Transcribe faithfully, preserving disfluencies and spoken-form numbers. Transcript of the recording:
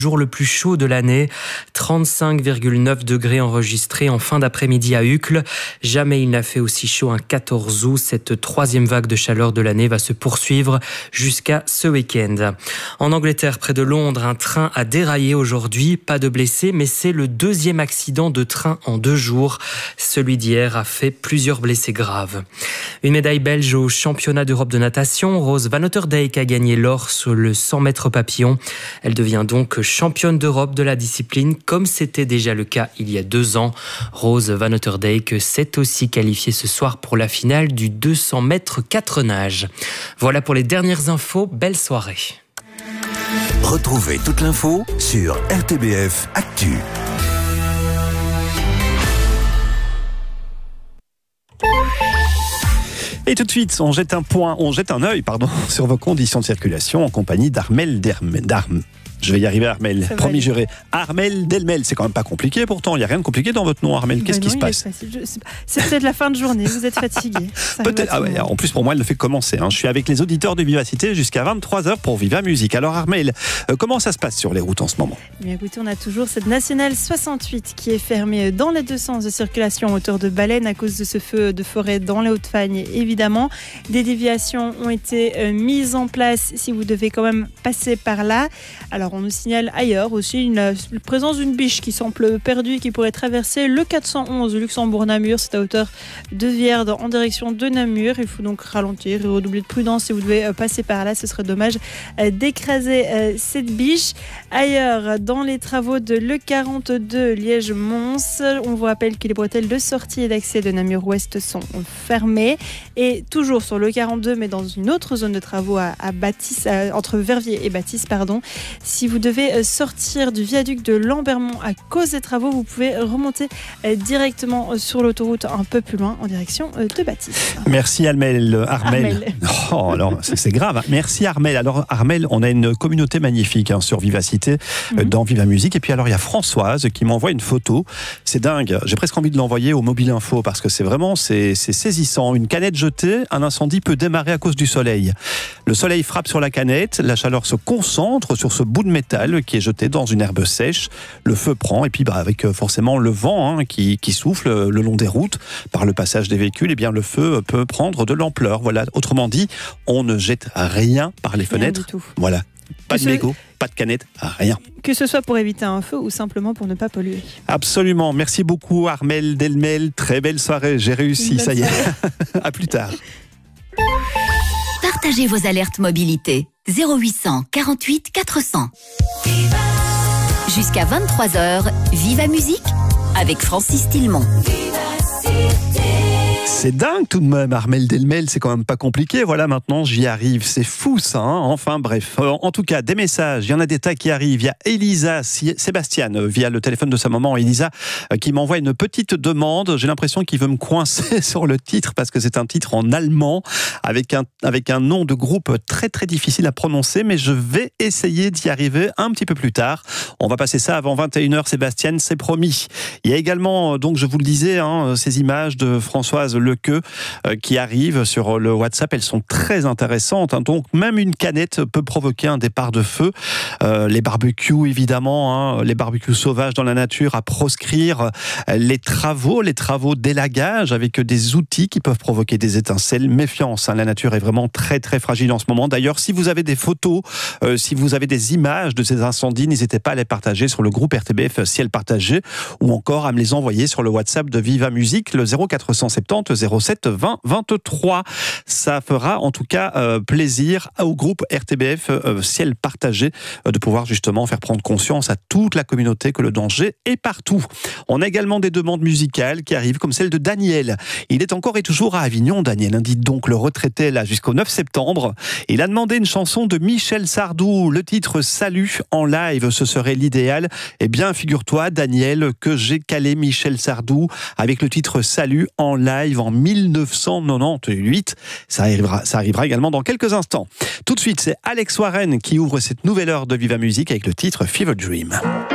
Jour le plus chaud de l'année, trente-cinq virgule neuf degrés enregistrés en fin d'après-midi à Uccle. Jamais il n'a fait aussi chaud un quatorze août. Cette troisième vague de chaleur de l'année va se poursuivre jusqu'à ce week-end. En Angleterre, près de Londres, un train a déraillé aujourd'hui. Pas de blessés, mais c'est le deuxième accident de train en deux jours. Celui d'hier a fait plusieurs blessés graves. Une médaille belge au championnat d'Europe de natation. Rose Van Otterdijk a gagné l'or sur le cent mètres papillon. Elle devient donc championne d'Europe de la discipline, comme c'était déjà le cas il y a deux ans. Rose Van Otterdijk s'est aussi qualifiée ce soir pour la finale du deux cents mètres quatre nages. Voilà pour les dernières infos. Belle soirée. Retrouvez toute l'info sur R T B F Actu. Et tout de suite, on jette un point, on jette un œil, pardon, sur vos conditions de circulation en compagnie d'Armel Derme. Je vais y arriver, Armel. Promis juré. Armel Delmel. C'est quand même pas compliqué pourtant. Il n'y a rien de compliqué dans votre nom, Armel. Qu'est-ce bah qui non, se passe? C'est peut-être la fin de journée. Vous êtes fatigué. Peut-être. Ah ouais, en plus, pour moi, elle le fait commencer. Hein. Je suis avec les auditeurs de Vivacité jusqu'à vingt-trois heures pour Viva Musique. Alors, Armel, euh, comment ça se passe sur les routes en ce moment? Eh bien, écoutez, on a toujours cette nationale soixante-huit qui est fermée dans les deux sens de circulation en hauteur de Baleine à cause de ce feu de forêt dans les Hautes-Fagnes. Évidemment, des déviations ont été euh, mises en place si vous devez quand même passer par là. Alors, on nous signale ailleurs aussi une, la présence d'une biche qui semble perdue et qui pourrait traverser le quatre cent onze Luxembourg-Namur. C'est à hauteur de Vierde en direction de Namur. Il faut donc ralentir et redoubler de prudence si vous devez passer par là. Ce serait dommage d'écraser cette biche. Ailleurs, dans les travaux de l'E quarante-deux Liège-Mons, on vous rappelle que les bretelles de sortie et d'accès de Namur-Ouest sont fermées. Et toujours sur l'E quarante-deux, mais dans une autre zone de travaux à, à Bâtisse, à, entre Verviers et Bâtisse, pardon. Si vous devez sortir du viaduc de Lambermont à cause des travaux, vous pouvez remonter directement sur l'autoroute un peu plus loin en direction de Bâtisse. Merci Armel. Armel. Armel. Oh, alors c'est grave. Merci Armel. Alors Armel, on a une communauté magnifique hein, sur Vivacité, mm-hmm. dans Viva Musique. Et puis alors il y a Françoise qui m'envoie une photo. C'est dingue. J'ai presque envie de l'envoyer au Mobile Info parce que c'est vraiment c'est, c'est saisissant. Une canette jetée, un incendie peut démarrer à cause du soleil. Le soleil frappe sur la canette, la chaleur se concentre sur ce bout de métal qui est jeté dans une herbe sèche, le feu prend et puis bah, avec forcément le vent hein, qui, qui souffle le long des routes par le passage des véhicules, et bien le feu peut prendre de l'ampleur. Voilà, autrement dit, on ne jette rien par les rien fenêtres. Du tout. Voilà, pas que de ce... mégots, pas de canettes, rien. Que ce soit pour éviter un feu ou simplement pour ne pas polluer. Absolument, merci beaucoup Armel Delmel, très belle soirée, j'ai réussi, ça y est. À plus tard. Partagez vos alertes mobilité. zéro huit cent quarante-huit quatre cents. Jusqu'à vingt-trois heures, Viva Musique avec Francis Tillemont. C'est dingue tout de même, Armel Delmel, c'est quand même pas compliqué. Voilà, maintenant j'y arrive, c'est fou ça. Hein enfin bref, en tout cas des messages, il y en a des tas qui arrivent. Il y a Elisa Sébastien via le téléphone de sa maman, Elisa, qui m'envoie une petite demande. J'ai l'impression qu'il veut me coincer sur le titre parce que c'est un titre en allemand avec un avec un nom de groupe très très difficile à prononcer, mais je vais essayer d'y arriver un petit peu plus tard. On va passer ça avant vingt et une heures, Sébastien, c'est promis. Il y a également, donc je vous le disais, hein, ces images de Françoise Lequeux euh, qui arrivent sur le WhatsApp. Elles sont très intéressantes. Hein. Donc même une canette peut provoquer un départ de feu. Euh, les barbecues, évidemment, hein, les barbecues sauvages dans la nature à proscrire. Les travaux, les travaux d'élagage avec des outils qui peuvent provoquer des étincelles. Méfiance, hein, la nature est vraiment très très fragile en ce moment. D'ailleurs, si vous avez des photos, euh, si vous avez des images de ces incendies, n'hésitez pas à les partager sur le groupe R T B F Ciel Partagé ou encore à me les envoyer sur le WhatsApp de Viva Musique, le zéro quatre cent soixante-dix zéro sept vingt vingt-trois. Ça fera en tout cas euh, plaisir au groupe R T B F euh, Ciel Partagé euh, de pouvoir justement faire prendre conscience à toute la communauté que le danger est partout. On a également des demandes musicales qui arrivent comme celle de Daniel. Il est encore et toujours à Avignon, Daniel, hein, dites donc le retraité là jusqu'au neuf septembre. Il a demandé une chanson de Michel Sardou, le titre Salut en live, ce serait l'idéal. Eh bien, figure-toi, Daniel, que j'ai calé Michel Sardou avec le titre Salut en live en mille neuf cent quatre-vingt-dix-huit. Ça arrivera, ça arrivera également dans quelques instants. Tout de suite, c'est Alex Warren qui ouvre cette nouvelle heure de Viva Musique avec le titre Fever Dream.